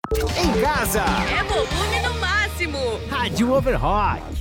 Em casa, É volume no máximo. Rádio Overhot.